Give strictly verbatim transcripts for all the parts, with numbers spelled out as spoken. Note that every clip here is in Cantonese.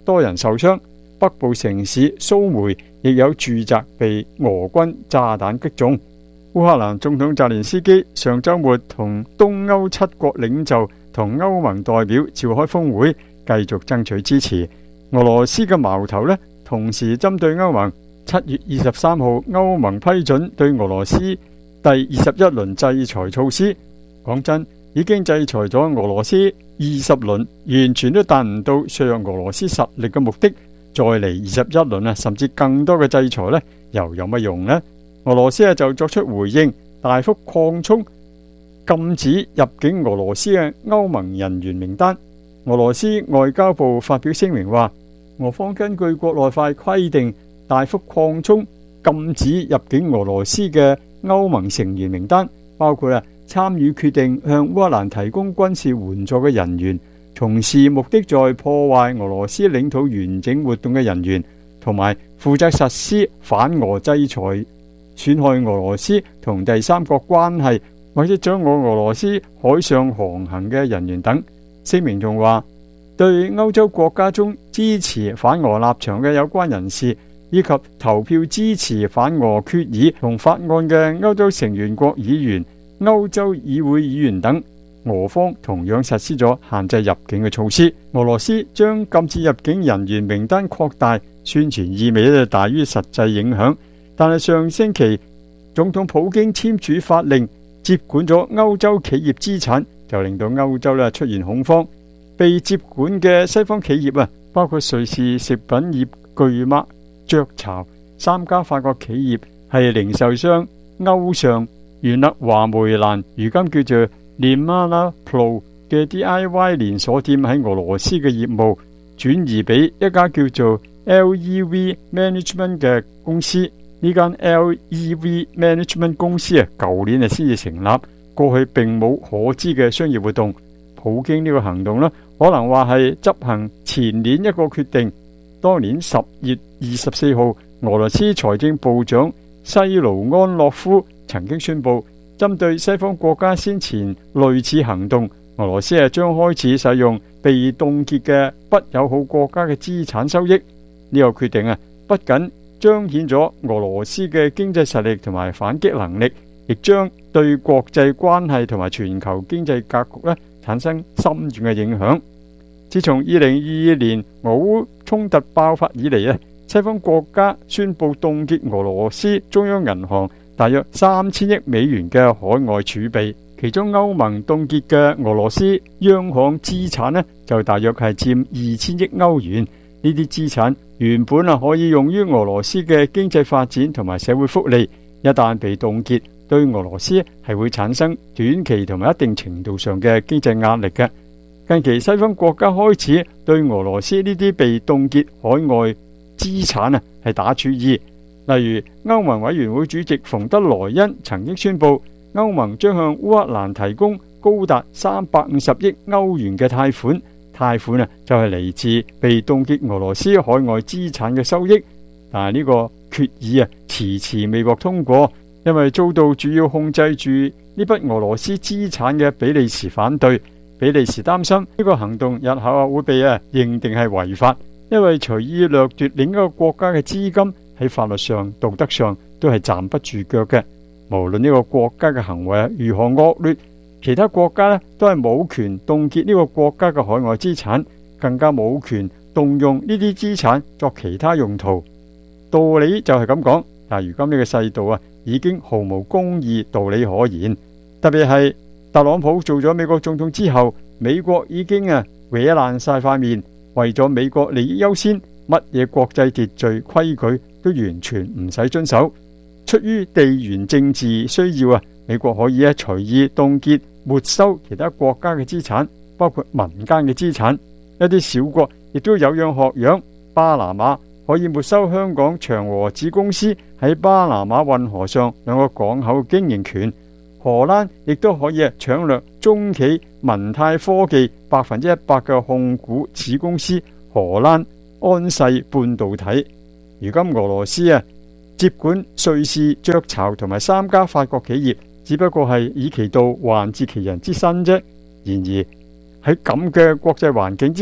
多人受傷。北部城市蘇梅亦有住宅被俄軍炸彈擊中。烏克蘭總統澤連斯基上週末同東歐七國領袖同歐盟代表召開峰會，繼續爭取支持。俄羅斯嘅矛頭呢，同時針對歐盟。七月二十三號，歐盟批准對俄羅斯第二十一輪制裁措施。講真，已經制裁咗俄羅斯二十輪，完全都達唔到削弱俄羅斯實力嘅目的。再嚟二十一輪啊，甚至更多嘅制裁呢，又有乜用呢？俄羅斯啊就作出回應，大幅擴充禁止入境俄羅斯嘅歐盟人員名單。俄羅斯外交部發表聲明話，俄方根據國內法規定，大幅擴充禁止入境俄羅斯嘅歐盟成員名單，包括啊參與決定向烏克蘭提供軍事援助嘅人員，從事目的在破壞俄羅斯領土完整活動嘅人員，同埋負責實施反俄制裁、損害俄羅斯同第三國關係或者掌握俄羅斯海上航行嘅人員等。聲明仲話，對歐洲國家中支持反俄立場嘅有關人士，以及投票支持反俄決議同法案嘅歐洲成員國議員、歐洲議會議員等，俄方同樣實施咗限制入境嘅措施。俄羅斯將禁止入境人員名單擴大，宣傳意味咧大於實際影響。但係上星期總統普京簽署法令接管咗歐洲企業資產，就令到歐洲咧出現恐慌。被接管嘅西方企業啊，包括瑞士食品業巨擘雀巢、三家法國企業係零售商歐尚、原勒華梅蘭，如今叫做 Limana Pro 嘅 D I Y 連鎖店喺俄羅斯嘅業務轉移俾一家叫做 L E V Management 嘅公司。呢間 L E V Management 公司啊，舊年啊先至成立，過去並冇可知嘅商業活動。普京呢個行動呢，可能話係執行前年一個決定。當年十月二十四號，俄羅斯財政部長西盧安諾夫曾經宣布，針對西方國家先前類似行動，俄羅斯係將開始使用被凍結嘅不友好國家嘅資產收益。呢個決定啊，不僅彰顯咗俄羅斯嘅經濟實力同埋反擊能力，亦將對國際關係同埋全球經濟格局咧產生深遠嘅影響。自從二零二二年俄烏衝突爆發以嚟啊，西方國家宣布凍結俄羅斯中央銀行大約三千億美元嘅海外儲備，其中歐盟凍結嘅俄羅斯央行資產呢，就大約係佔二千億歐元。呢啲資產原本啊可以用於俄羅斯嘅經濟發展同埋社會福利，一旦被凍結，對俄羅斯係會產生短期同埋一定程度上嘅經濟壓力嘅。近期西方國家開始對俄羅斯呢啲被凍結海外資產啊係打主意，例如歐盟委員會主席馮德萊恩曾經宣布，歐盟將向烏克蘭提供高達三百五十億歐元嘅貸款，貸款啊就係嚟自被凍結俄羅斯海外資產嘅收益。但係呢個決議啊遲遲未獲通過，因為遭到主要控制住呢筆俄羅斯資產嘅比利時反對。比利時擔心呢個行動日後啊會被啊認定係違法，因為隨意掠奪另一個國家嘅資金喺法律上、道德上都係站不住腳嘅。無論呢個國家嘅行為如何惡劣，其他國家呢都係冇權凍結呢個國家嘅海外資產，更加冇權動用呢啲資產作其他用途。道理就係咁講，但係如今呢個世道啊已經毫無公義道理可言，特別係特朗普做咗美國總統之後，美國已經啊搲爛晒塊面，為咗美國利益優先，乜嘢國際秩序規矩都完全唔使遵守。出於地緣政治需要啊，美國可以啊隨意凍結沒收其他國家嘅資產，包括民間嘅資產。一啲小國亦都有樣學樣，巴拿馬可以沒收香港長和子公司喺巴拿馬運河上兩個港口經營權。荷蘭亦都可以搶掠中企文泰科技百分之一百嘅控股子公司荷蘭安世半導體。如今俄羅斯啊接管瑞士雀巢同埋三家法國企業，只不過係以其道還治其人之身啫。然而喺咁嘅國際環境之下，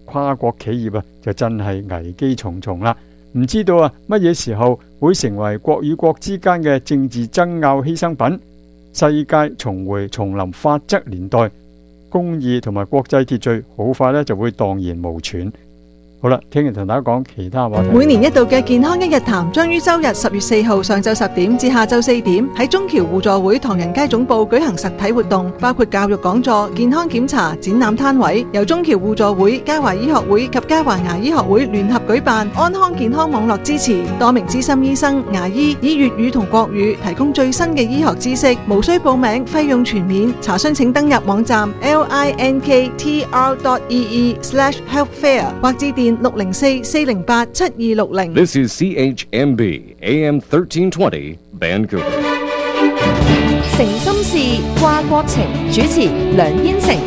跨國企業啊，就真係危機重重啦。唔知道啊，乜嘢時候會成為國與國之間嘅政治爭拗犧牲品？世界重回叢林法則年代，公義同埋國際秩序好快咧就會蕩然無存。好啦，聽日同大家講其他話題。 每年一度嘅健康一日談將於周日十月四號上晝十點至下晝四點喺中橋互助會唐人街總部舉行實體活動，包括教育講座、健康檢查、展覽攤位，由中橋互助會、嘉華醫學會及嘉華牙醫學會聯合舉辦，安康健康網絡支持，多名資深醫生、牙醫以粵語同國語提供最新嘅醫學知識，無需報名，費用全免。查詢請登入網站 l i n k t r dot e e slash health fair 或致電六零四四零八七二六零。 This is C H M B A M thirteen twenty Vancouver。 誠心事掛國情，主持梁燕成。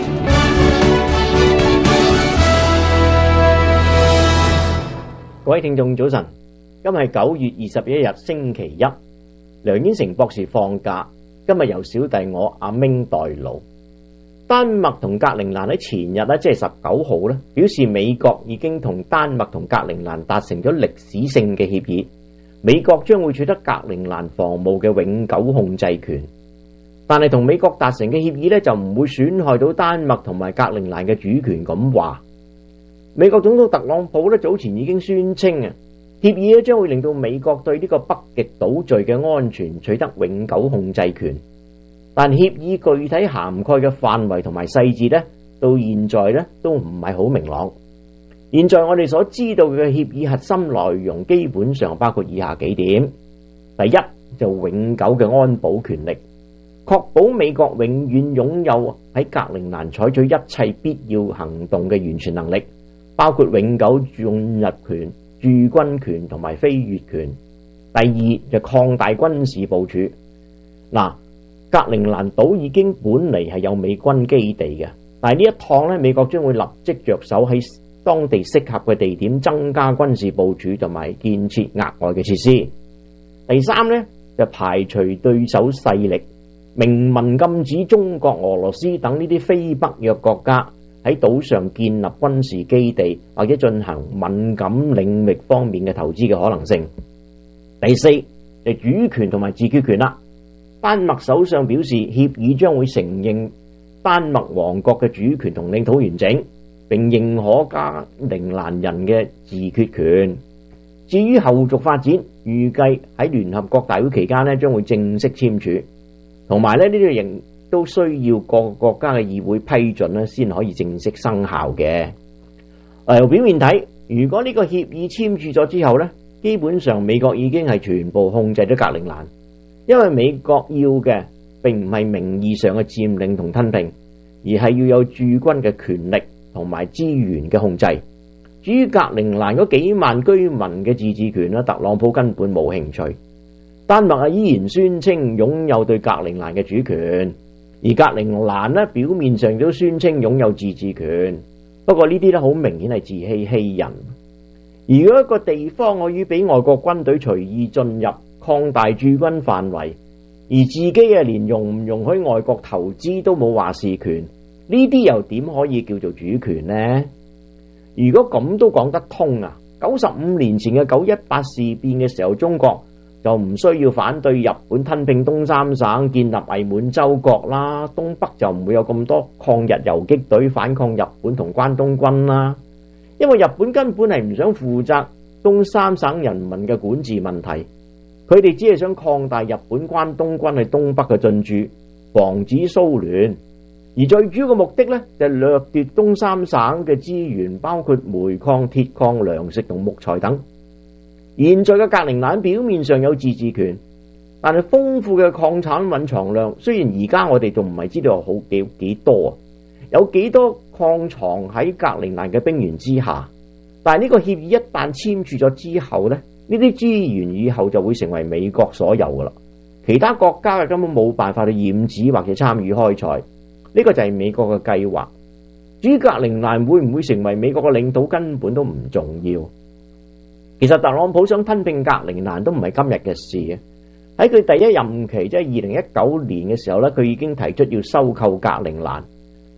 各位聽眾早晨，今日係九月二十一日星期一，梁燕成博士放假，今日由小弟我阿明代勞。丹麥同格陵蘭喺前日咧，即係十九號咧，表示美國已經同丹麥同格陵蘭達成咗歷史性嘅協議，美國將會取得格陵蘭防務嘅永久控制權。但係同美國達成嘅協議咧，就唔會損害到丹麥同埋格陵蘭嘅主權。咁話，美國總統特朗普咧早前已經宣稱啊，協議咧將會令到美國對呢個北極島嶼嘅安全取得永久控制權。但協議具體涵蓋嘅範圍同埋細節咧，到現在咧都唔係好明朗。現在我哋所知道嘅協議核心內容基本上包括以下幾點：第一，就永久嘅安保權力，確保美國永遠擁有喺格陵蘭採取一切必要行動嘅完全能力，包括永久進入權、駐軍權同埋飛越權。第二，就擴大軍事部署。嗱，格陵蘭島已經本嚟係有美軍基地嘅，但係呢一趟咧，美國將會立即着手喺當地適合嘅地點增加軍事部署同埋建設額外嘅設施。第三咧，就排除對手勢力，明文禁止中國、俄羅斯等呢啲非北約國家喺島上建立軍事基地或者進行敏感領域方面嘅投資嘅可能性。第四，就主權同埋自決權啦。丹麥首相表示，協議將會承認丹麥王國嘅主權同領土完整，並認可格陵蘭人嘅自決權。至於後續發展，預計喺聯合國大會期間咧，將會正式簽署，同埋咧呢個仍都需要各個國家嘅議會批准咧，先可以正式生效嘅。由表面睇，如果呢個協議簽署咗之後咧，基本上美國已經係全部控制咗格陵蘭。因為美國要嘅並唔係名義上嘅佔領同吞併，而係要有駐軍嘅權力同埋資源嘅控制。至於格陵蘭嗰幾萬居民嘅自治權咧，特朗普根本冇興趣。丹麥啊依然宣稱擁有對格陵蘭嘅主權，而格陵蘭咧表面上都宣稱擁有自治權。不過呢啲咧好明顯係自欺欺人。如果一個地方可以俾外國軍隊隨意進入，擴大駐軍範圍，而自己啊連容唔容許外國投資都冇話事權，呢啲又點可以叫做主權呢？如果咁都講得通啊，九十五年前嘅九一八事變嘅時候，中國就唔需要反對日本吞併東三省，建立偽滿洲國啦，東北就唔會有咁多抗日游擊隊反抗日本同關東軍啦，因為日本根本係唔想負責東三省人民嘅管治問題。佢哋只係想擴大日本關東軍喺東北嘅進駐，防止蘇聯。而最主要嘅目的呢，就係掠奪東三省嘅資源，包括煤礦、鐵礦、糧食同木材等。現在嘅格陵蘭表面上有自治權，但係豐富嘅礦產蘊藏量，雖然而家我哋仲唔係知道好幾幾多啊，有幾多礦藏喺格陵蘭嘅冰原之下。但係呢個協議一旦簽署咗之後呢，呢啲資源以後就會成為美國所有噶啦，其他國家嘅根本冇辦法去染指或者參與開採，呢個就係美國嘅計劃。至於格陵蘭會唔會成為美國嘅領土，根本都唔重要。其實特朗普想吞併格陵蘭都唔係今日嘅事嘅，喺佢第一任期即係二零一九年嘅時候咧，佢已經提出要收購格陵蘭，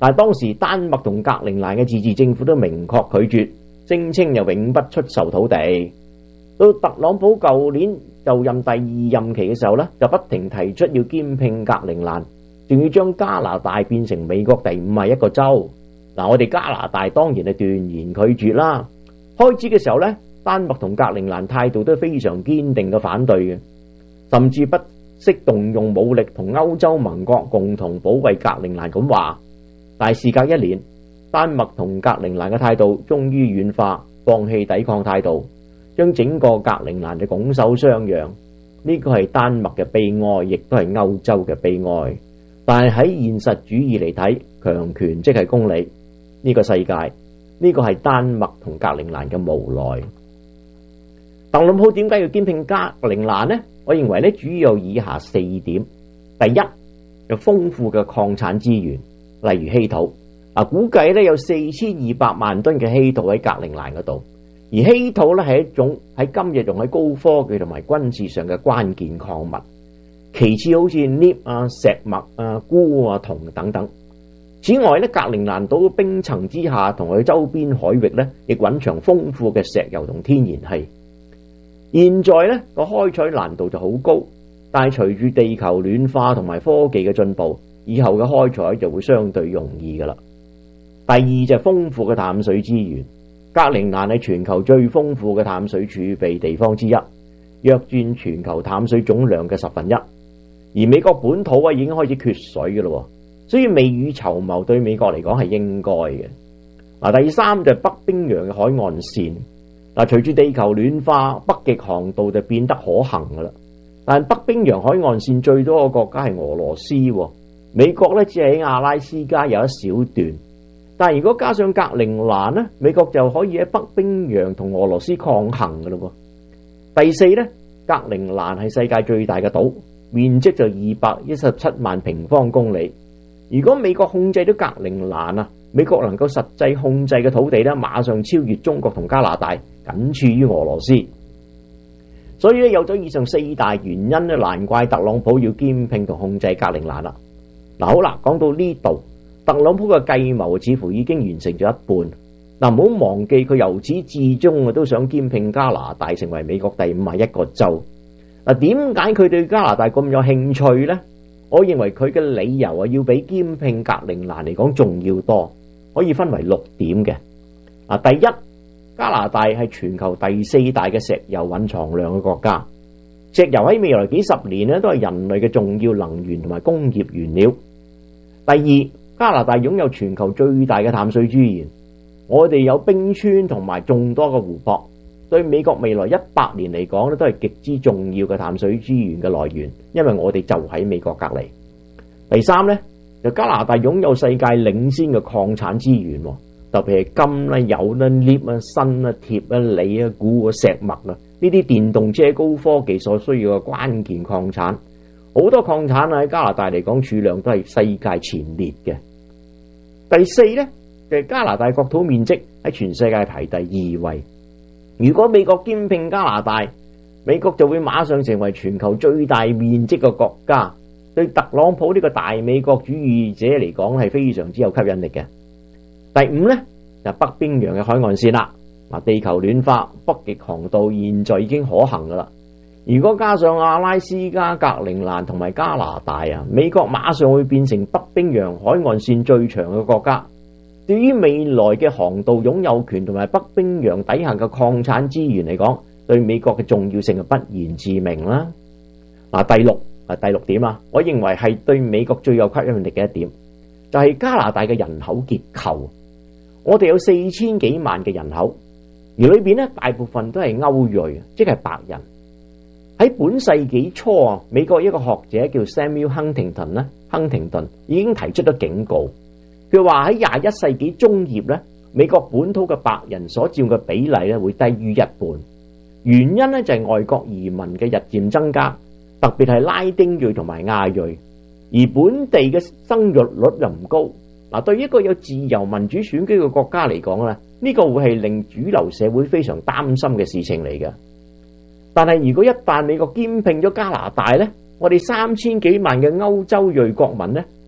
但係當時丹麥同格陵蘭嘅自治政府都明確拒絕，聲稱又永不出售土地。到特朗普舊年就任第二任期嘅時候呢，就不停提出要兼併格陵蘭，仲要將加拿大變成美國第五十一個州。嗱，我哋加拿大當然係斷然拒絕啦。開始嘅時候呢，丹麥同格陵蘭態度都非常堅定嘅反對嘅，甚至不惜動用武力同歐洲盟國共同保衛格陵蘭咁話。但係事隔一年，丹麥同格陵蘭嘅態度終於軟化，放棄抵抗態度，將整個格陵蘭嘅拱手相讓。呢個係丹麥嘅悲哀，亦都係歐洲嘅悲哀。但係喺現實主義嚟睇，強權即係公理。呢個世界，呢個係丹麥同格陵蘭嘅無奈。特朗普點解要兼併格陵蘭呢？我認為呢主要有以下四點。第一，有豐富嘅礦產資源，例如稀土。啊，估計呢有四千二百萬噸嘅稀土喺格陵蘭嗰度。而稀土呢係一種喺今日用喺高科技同埋軍事上嘅關鍵礦物。其次好似鎳啊、石墨啊、鈷啊、銅等等。此外咧，格陵蘭島冰層之下同佢周邊海域咧，亦蘊藏豐富嘅石油同天然氣。現在咧個開採難度就好高，但係隨住地球暖化同埋科技嘅進步，以後嘅開採就會相對容易噶啦。第二就係豐富嘅淡水資源，格陵蘭係全球最豐富嘅淡水儲備地方之一，約佔全球淡水總量嘅十分一。而美國本土啊已經開始缺水噶啦。所以未雨綢繆對美國嚟講係應該嘅。嗱，第三就係北冰洋嘅海岸線。嗱，隨住地球暖化，北極航道就變得可行噶啦。但北冰洋海岸線最多嘅國家係俄羅斯，美國咧只係喺阿拉斯加有一小段。但係如果加上格陵蘭咧，美國就可以喺北冰洋同俄羅斯抗衡噶啦。第四咧，格陵蘭係世界最大嘅島，面積就二百一十七萬平方公里。如果美國控制咗格陵蘭啊，美國能夠實際控制嘅土地咧，馬上超越中國同加拿大，僅次於俄羅斯。所以咧，有咗以上四大原因咧，難怪特朗普要兼併同控制格陵蘭啦。嗱，好啦，講到呢度，特朗普嘅計謀似乎已經完成咗一半。嗱，唔好忘記佢由始至終啊都想兼併加拿大成為美國第五十一個州。嗱，點解佢對加拿大咁有興趣呢？我認為佢嘅理由啊，要比兼併格陵蘭嚟講仲要多，可以分為六點嘅。啊，第一，加拿大係全球第四大嘅石油蘊藏量嘅國家，石油喺未來幾十年咧都係人類嘅重要能源同埋工業原料。第二，加拿大擁有全球最大嘅淡水資源，我哋有冰川同埋眾多嘅湖泊。對美國未來一百年嚟講咧，都係極之重要嘅淡水資源嘅來源，因為我哋就喺美國隔離。第三呢，就加拿大擁有世界領先嘅礦產資源，特別係金啦、油啦、鎳啊、鋅啊、鐵啊、鋰啊、鈷啊、石墨啊，呢啲電動車高科技所需要嘅關鍵礦產，好多礦產喺加拿大嚟講儲量都係世界前列嘅。第四呢，就係加拿大國土面積喺全世界排第二位。如果美國兼併加拿大，美國就會馬上成為全球最大面積嘅國家，對特朗普呢個大美國主義者嚟講係非常之有吸引力嘅。第五呢，就係北冰洋嘅海岸線啦。嗱，地球暖化，北極航道現在已經可行噶啦。如果加上阿拉斯加、格陵蘭同埋加拿大啊，美國馬上會變成北冰洋海岸線最長嘅國家。對於未來嘅航道擁有權同埋北冰洋底下嘅礦產資源嚟講，對美國嘅重要性係不言自明啦。嗱，第六啊，第六點啊，我認為係對美國最有吸引力嘅一點，就係加拿大嘅人口結構。我哋有四千幾萬嘅人口，而裏邊咧大部分都係歐裔，即係白人。喺本世紀初啊，美國一個學者叫 Samuel Huntington 咧，亨廷頓已經提出咗警告。佢話喺廿一世紀中葉咧，美國本土嘅白人所佔嘅比例咧會低於一半。原因咧就係外國移民嘅日漸增加，特別係拉丁裔同埋亞裔，而本地嘅生育率又唔高。嗱，對一個有自由民主選舉嘅國家嚟講咧，呢個會係令主流社會非常擔心嘅事情嚟嘅。但係如果一旦美國兼併咗加拿大咧，我哋三千幾萬嘅歐洲裔國民咧，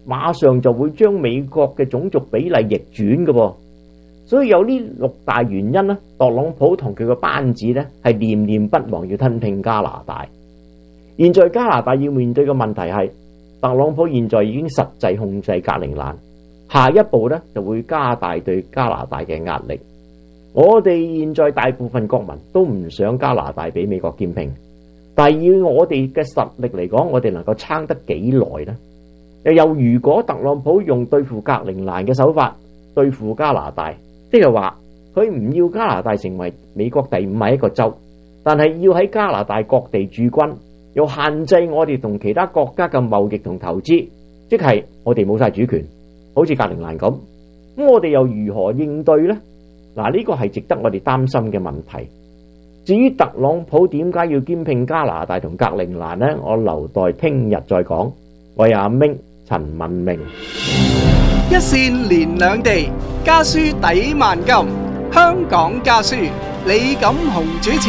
馬上就會將美國嘅種族比例逆轉嘅噃。所以有呢六大原因呢，特朗普同佢個班子呢係念念不忘要吞併加拿大。現在加拿大要面對嘅問題係，特朗普現在已經實際控制格陵蘭，下一步呢就會加大對加拿大嘅壓力。我哋現在大部分國民都唔想加拿大俾美國兼併，但係以我哋嘅實力嚟講，我哋能夠撐得幾耐呢？又又如果特朗普用對付格陵蘭嘅手法對付加拿大，即係話佢唔要加拿大成為美國第五十一個州，但係要喺加拿大各地駐軍，又限制我哋同其他國家嘅貿易同投資，即係我哋冇晒主權，好似格陵蘭咁。咁我哋又如何應對呢？嗱，呢個係值得我哋擔心嘅問題。至於特朗普點解要兼併加拿大同格陵蘭呢？我留待聽日再講。我係阿明陳文明。 一線連兩地，家書抵萬金。香港家書，李錦雄主持。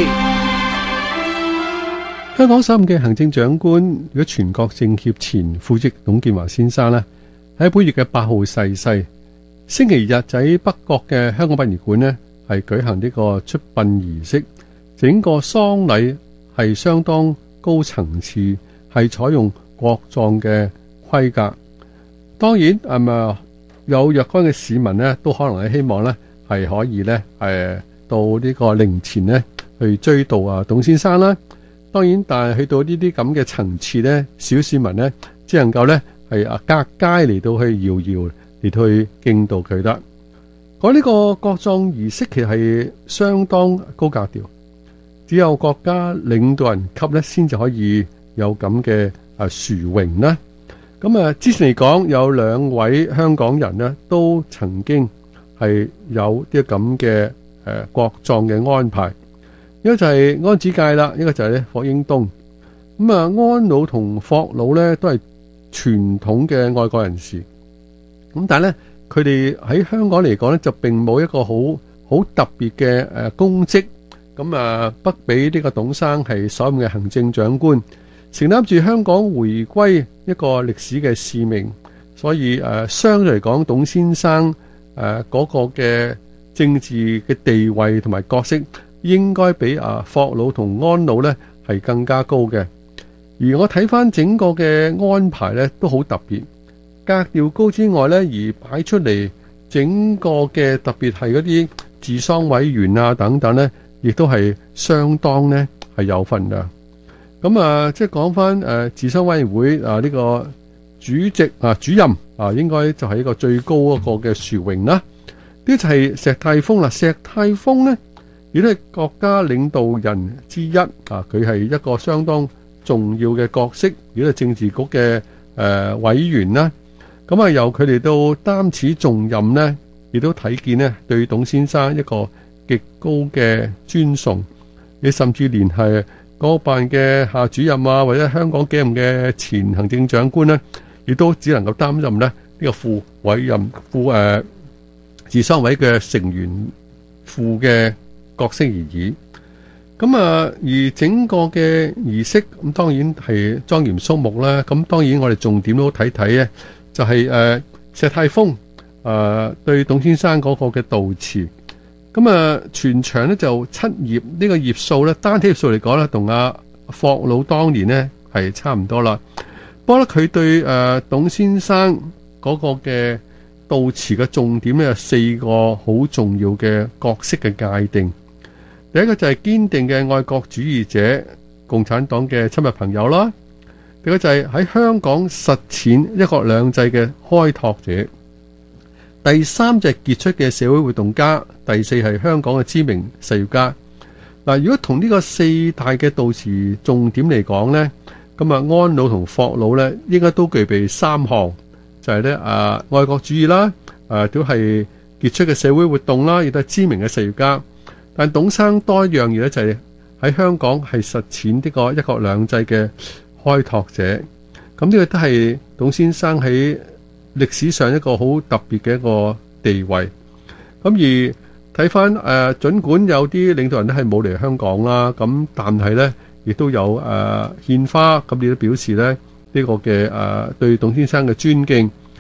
香港首任嘅行政長官，如果全國政協前副主席董建華先生呢，喺本月嘅八號逝世。星期日就喺北角嘅香港殯儀館呢，係舉行呢個出殯儀式。整個喪禮係相當高層次，係採用國葬嘅規格。當然，係咪有若干嘅市民呢，都可能係希望呢係可以呢誒到呢個靈前呢去追悼啊董先生啦。當然，但係去到呢啲咁嘅層次呢，小市民呢只能夠呢係啊隔街嚟到去遙遙。嚟去敬悼佢得。講呢個國葬儀式其實係相當高格調，只有國家領導人級咧先至可以有咁嘅啊殊榮啦。咁啊，之前嚟講有兩位香港人呢都曾經係有啲咁嘅誒國葬嘅安排，一個就係安子介啦，一個就係咧霍英東。咁啊，安老同霍老咧都係傳統嘅愛國人士。咁但係咧，佢哋喺香港嚟講咧，就並冇一個好好特別嘅誒功績。咁啊，不比呢個董生係首任嘅行政長官，承擔住香港回歸一個歷史嘅使命。所以誒，相對嚟講，董先生誒嗰個嘅政治嘅地位同埋角色，應該比啊霍老同安老咧係更加高嘅。而我睇翻整個嘅安排咧，都好特別。格調高之外咧，而擺出嚟整個嘅特別係嗰啲治喪委員啊等等咧，亦都係相當咧係有份量。咁啊，即係講翻誒治喪委員會啊呢個主席啊主任啊，應該就係一個最高一個嘅殊榮啦。呢就係石泰峰啦，石泰峰咧亦都係國家領導人之一啊，佢係一個相當重要嘅角色，亦都係政治局嘅誒委員啦。咁啊，由佢哋到擔此重任呢，亦都睇見呢對董先生一個極高嘅尊崇。你甚至連係嗰辦嘅夏主任啊，或者香港幾任嘅前行政長官呢，亦都只能夠擔任呢呢個副委任副誒治喪委嘅成員副嘅角色而已。咁啊，而整個嘅儀式咁當然係莊嚴肅穆啦。咁當然我哋重點都睇睇咧。就係、是、誒、呃、石泰峰誒、呃、對董先生嗰個嘅悼詞，咁啊全場咧就七頁，呢、這個頁數咧單體頁數嚟講咧，同阿霍老當年咧係差唔多啦。不過咧佢對誒、呃、董先生嗰個嘅悼詞嘅重點咧有四個好重要嘅角色嘅界定。第一個就係堅定嘅愛國主義者，共產黨嘅親密朋友啦。第二個就係喺香港實踐一國兩制嘅開拓者，第三就係傑出嘅社會活動家，第四係香港嘅知名實業家。嗱，如果同呢個四大嘅悼詞重點嚟講呢，咁啊安老同霍老呢應該都具備三項，就係咧啊愛國主義啦，誒都係傑出嘅社會活動啦，亦都係知名嘅實業家。但董生多一樣嘢咧，就係喺香港係實踐呢個一國兩制嘅開拓者。咁呢個都係董先生喺歷史上一個好特別嘅一個地位。咁而睇翻誒，儘管有啲領導人都係冇嚟香港啦，咁但係咧亦都有誒獻花，咁亦都表示咧呢個嘅誒對董先生嘅尊敬。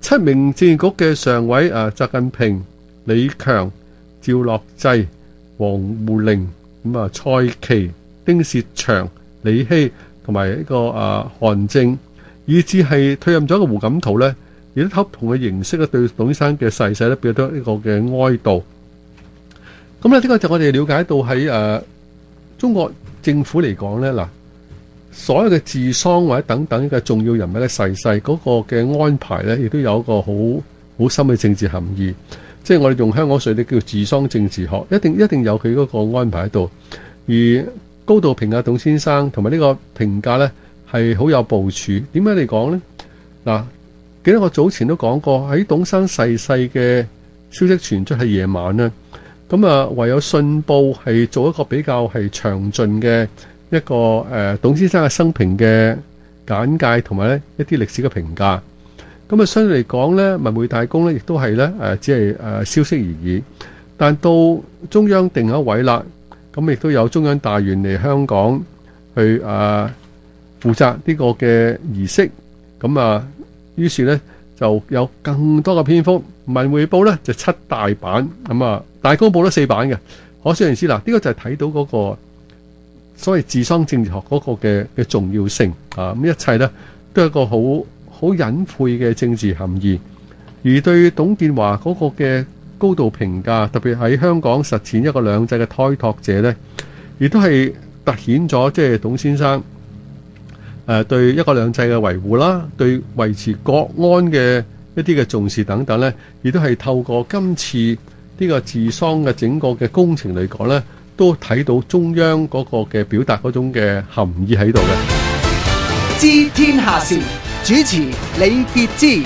七名政治局嘅常委啊，習近平、李強、趙樂際、王滬寧、咁啊蔡奇、丁薛祥、李希同埋一個啊韓正，以至係退任咗嘅胡錦濤呢，亦都不同嘅形式咧對董先生嘅逝世咧表達一個嘅哀悼。咁咧呢個就我哋了解到喺誒、呃、中國政府嚟講咧，嗱所有嘅治喪或者等等嘅重要人物嘅逝世嗰個嘅安排咧，亦都有一個好好深嘅政治含義。即係我哋用香港術語叫治喪政治學，一定一定有佢嗰個安排喺度。而高度評價董先生同埋呢個評價咧係好有部署。點解嚟講咧？嗱，記得我早前都講過，喺董生逝世嘅消息傳出係夜晚咧。咁啊，唯有信報係做一個比較係詳盡嘅一個誒、呃、董先生嘅生平嘅簡介，同埋咧一啲歷史嘅評價。咁啊，相對嚟講咧，文匯大公咧亦都係咧誒，只係誒、呃、消息而已。但到中央定一位啦，咁亦都有中央大員嚟香港去誒、呃、負責呢個嘅儀式。咁啊，於是咧就有更多嘅篇幅。文匯報咧就七大版，咁啊大公報都四版嘅。可想而知啦，呢個就係睇到嗰個所謂治喪政治學嗰個嘅嘅重要性啊！咁一切咧都係一個好好隱晦嘅政治含義。而對董建華嗰個嘅高度評價，特別喺香港實踐一個兩制嘅開拓者咧，亦都係凸顯咗即係董先生誒對一個兩制嘅維護啦，對維持國安嘅一啲嘅重視等等咧，亦都係透過今次呢個治喪嘅整個嘅工程嚟講咧，都睇到中央嗰個嘅表達嗰種嘅含義喺度嘅。 知天下事，主持李傑之。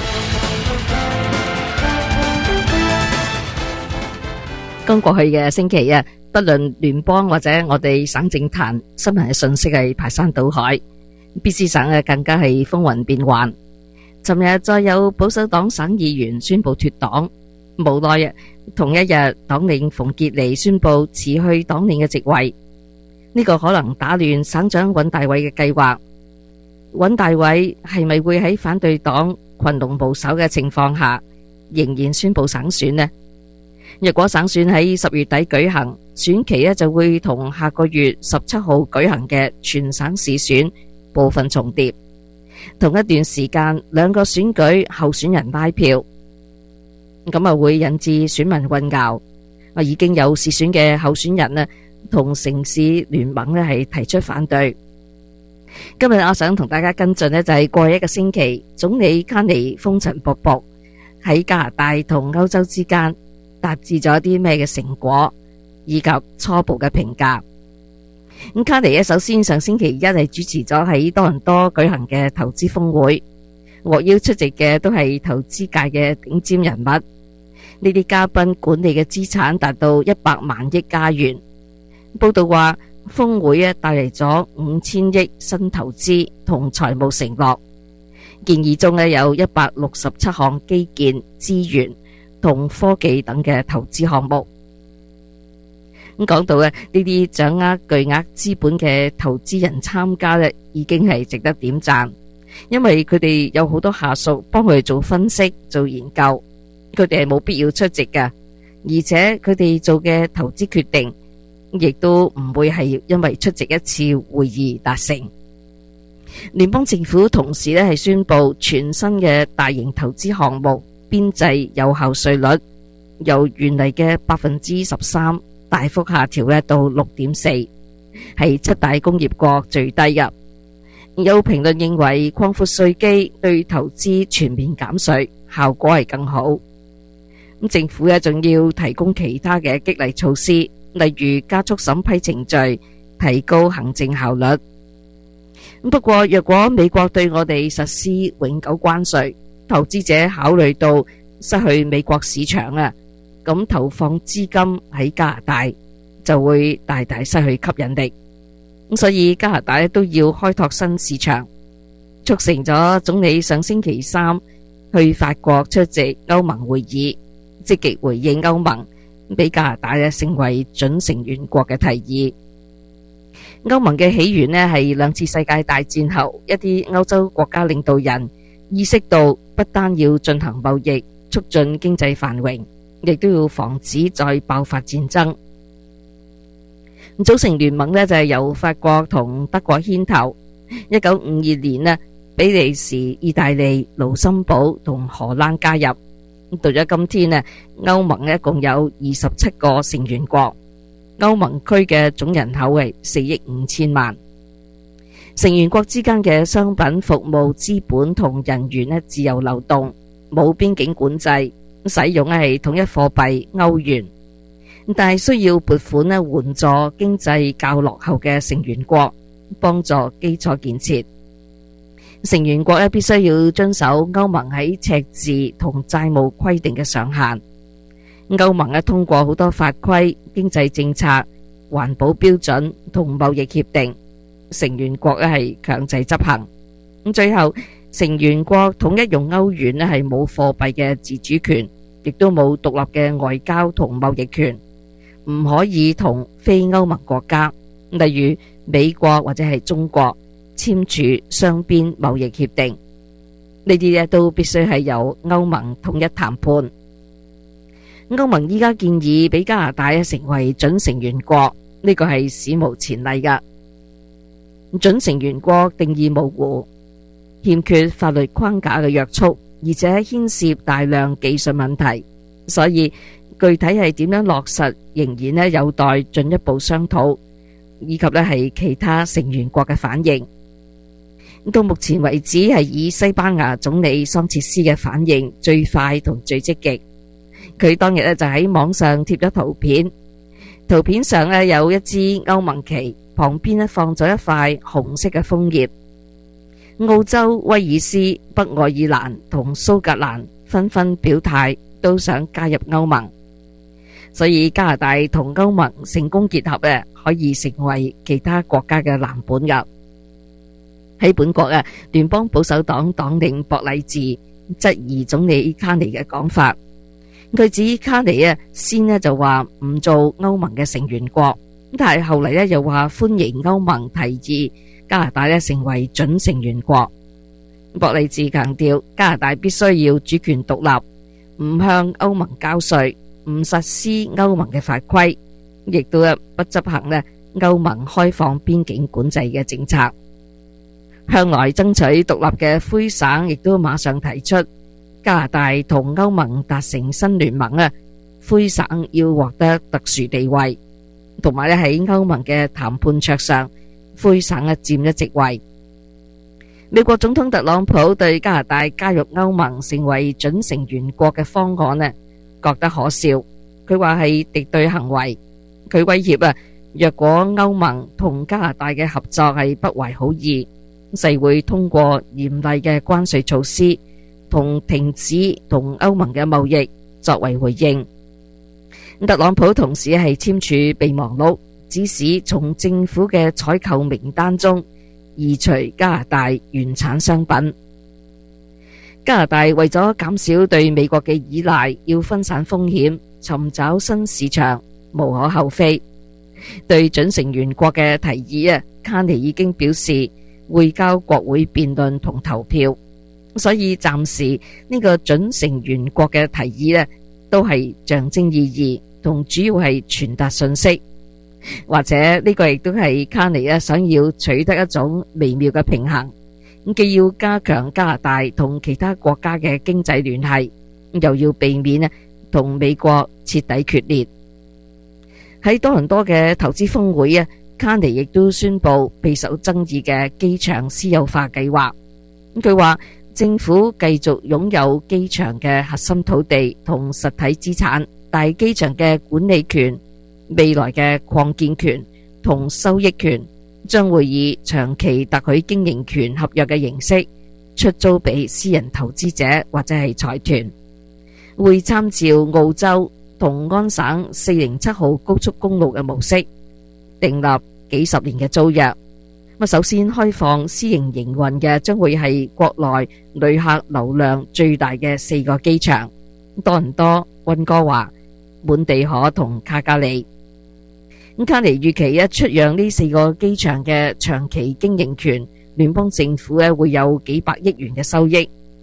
剛過去嘅星期啊，不論聯邦或者我哋省政壇，新聞嘅信息係排山倒海，B C省啊更加係風雲變幻。尋日再有保守黨省議員宣布脫黨，無奈啊，同一日黨領馮傑離宣布辭去黨領嘅職位，呢、這個可能打亂省長尹大偉嘅計劃。尹大偉係咪會喺反對黨群龍無首嘅情況下，仍然宣布省選呢？若果省選喺十月底舉行，選期呢就會同下個月十七號舉行嘅全省市選部分重疊。同一段時間，兩個選舉候選人拉票，咁啊會引致選民混淆。啊，已經有市選嘅候選人呢，同城市聯盟呢係提出反對。今日我想同大家跟進呢，就係過去一個星期，總理卡尼風塵僕僕喺加拿大同歐洲之間達至咗啲咩嘅成果，以及初步嘅評價。咁卡尼咧，首先上星期一係主持咗喺多倫多舉行嘅投資峰會，獲邀出席嘅都係投資界嘅頂尖人物。呢啲嘉賓管理嘅資產達到一百萬億加元。報道話，峰會咧帶嚟咗五千億新投資同財務承諾，建議中咧有一百六十七項基建、資源同科技等嘅投資項目。咁講到咧，呢啲掌握巨額資本嘅投資人參加咧，已經係值得點讚，因為佢哋有好多下屬幫佢哋做分析、做研究，佢哋係冇必要出席嘅，而且佢哋做嘅投資決定，亦都唔會係因為出席一次會議達成。聯邦政府同時咧係宣布全新嘅大型投資項目邊際有效稅率由原嚟嘅百分之十三。大幅下調咧到六點四，係七大工業國最低嘅。有評論認為擴闊稅基對投資全面減稅效果係更好。咁政府咧仲要提供其他嘅激勵措施，例如加速審批程序，提高行政效率。不過若果美國對我哋實施永久關稅，投資者考慮到失去美國市場啊，咁投放資金喺加拿大就會大大失去吸引力，咁所以加拿大都要開拓新市場，促成咗總理上星期三去法國出席歐盟會議，積極回應歐盟俾加拿大咧成為準成員國嘅提議。歐盟嘅起源咧係兩次世界大戰後，一啲歐洲國家領導人意識到不單要進行貿易，促進經濟繁榮，亦都要防止再爆發戰爭。組成聯盟呢，就係由法國同德國牽頭。一九五二年呢，比利時、意大利、盧森堡同荷蘭加入。到咗今天呢，歐盟呢一共有二十七個成員國，歐盟區嘅總人口係四億五千萬。成員國之間嘅商品、服務、資本同人員呢自由流動，冇邊境管制，使用係統一貨幣歐元。但係需要撥款呢援助經濟較落後嘅成員國，幫助基礎建設。成員國呢必須要遵守歐盟喺赤字同債務規定嘅上限。歐盟呢通過好多法規、經濟政策、環保標準同貿易協定，成員國呢係強制執行。咁最後，成員國統一用歐元呢係冇貨幣嘅自主權，亦都冇獨立嘅外交同貿易權，唔可以同非歐盟國家，例如美國或者係中國簽署雙邊貿易協定。呢啲呢都必須係由歐盟統一談判。歐盟依家建議俾加拿大成為準成員國，呢個係史無前例噶。準成員國定義模糊，欠缺法律框架嘅約束，而且牽涉大量技術問題，所以具體係點樣落實，仍然呢有待進一步商討，以及呢係其他成員國嘅反應。到目前為止，係以西班牙總理桑切斯嘅反應最快同最積極。佢當日呢就喺網上貼咗圖片，圖片上呢有一支歐盟旗，旁邊呢放咗一塊紅色嘅楓葉。澳洲、威爾斯、北愛爾蘭同蘇格蘭紛紛表態，都想加入歐盟。所以加拿大同歐盟成功結合呢，可以成為其他國家嘅藍本噶。喺本國啊，聯邦保守黨黨領博禮治質疑總理卡尼嘅講法。佢指卡尼啊，先呢就話唔做歐盟嘅成員國，但係後嚟呢又話歡迎歐盟提議加拿大呢成為準成員國。博禮治強調，加拿大必須要主權獨立，唔向歐盟交稅，唔實施歐盟嘅法規，亦都不執行呢歐盟開放邊境管制嘅政策。向來爭取獨立嘅魁省亦都馬上提出，加拿大同歐盟達成新聯盟啊，魁省要獲得特殊地位，同埋咧喺歐盟嘅談判桌上，魁省啊佔一席位。美國總統特朗普對加拿大加入歐盟成為準成員國嘅方案呢，覺得可笑。佢話係敵對行為，佢威脅啊，若果歐盟同加拿大嘅合作係不懷好意，勢會通過嚴厲嘅關稅措施同停止同歐盟嘅貿易作為回應。特朗普同時係簽署備忘錄，指使從政府嘅採購名單中移除加拿大原產商品。加拿大為咗減少對美國嘅依賴，要分散風險，尋找新市場，無可厚非。對準成員國嘅提議啊，卡尼已經表示會交國會辯論同投票，所以暫時呢個準成員國嘅提議呢，都係象徵意義，同主要係傳達信息，或者呢個亦都係卡尼啊想要取得一種微妙嘅平衡，既要加強加拿大同其他國家嘅經濟聯繫，又要避免啊同美國徹底決裂。喺多倫多嘅投資峰會啊，卡尼亦都宣布備受爭議嘅機場私有化計劃。佢話政府繼續擁有機場嘅核心土地同實體資產，但係機場嘅管理權、未來嘅擴建權同收益權將會以長期特許經營權合約嘅形式出租俾私人投資者或者係財團，會參照澳洲同安省四零七號高速公路嘅模式，訂立幾十年嘅租約。首先開放私營營運嘅將會係國內旅客流量最大嘅四個機場：多倫多、溫哥華、滿地可同卡加里。咁卡尼預期一出讓呢四個機場嘅長期經營權，聯邦政府咧會有幾百億元嘅收益。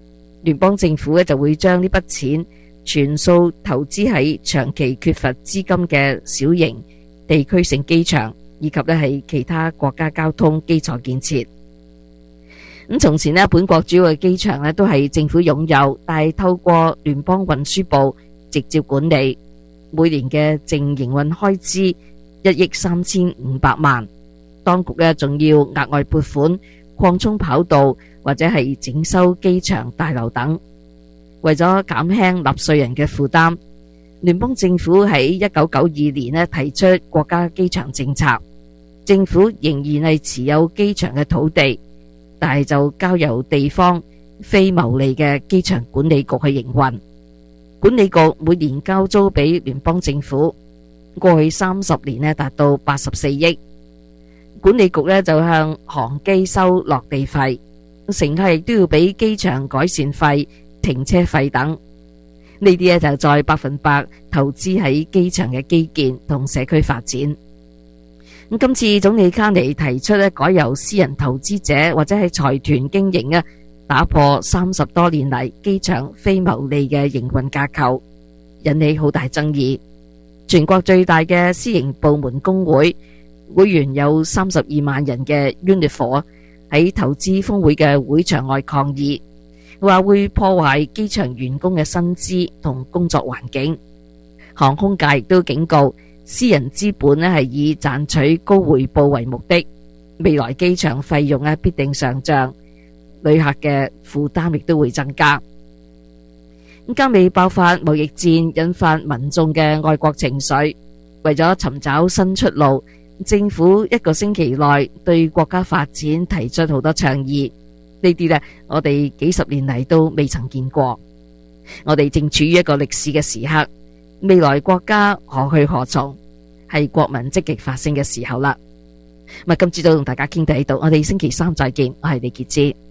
聯邦政府咧就會將呢筆錢全數投資喺長期缺乏資金嘅小型地區性機場，以及咧係其他國家交通基礎建設。咁從前咧，本國主要嘅機場咧都係政府擁有，但係透過聯邦運輸部直接管理，每年嘅淨營運開支一億三千五百萬。當局咧仲要額外撥款擴充跑道或者係整修機場大樓等。為咗減輕納稅人嘅負擔，聯邦政府喺一九九二年咧提出國家機場政策，政府仍然係持有機場嘅土地，但係就交由地方非牟利嘅機場管理局去營運。管理局每年交租俾聯邦政府，過去三十年咧達到八十四億。管理局咧就向航機收落地費，乘客亦都要俾機場改善費、停車費等。呢啲咧就再百分百投資喺機場嘅基建同社區發展。咁今次總理卡尼提出咧，改由私人投資者或者係財團經營啊，打破三十多年嚟機場非牟利嘅營運架構，引起好大爭議。全國最大嘅私營部門工會會員有三十二萬人嘅 Unifor 喺投資峰會嘅會場外抗議，話會破壞機場員工嘅薪資同工作環境。航空界亦都警告，私人資本咧係以賺取高回報為目的，未來機場費用咧必定上漲，旅客嘅負擔亦都會增加。咁加美爆發貿易戰，引發民眾嘅愛國情緒，為咗尋找新出路，政府一個星期內對國家發展提出好多倡議，呢啲呢，我哋幾十年嚟都未曾見過。我哋正處於一個歷史嘅時刻，未來國家何去何從，係國民積極發聲嘅時候啦。咁今朝早同大家傾到呢度，我哋星期三再見，我係李潔芝。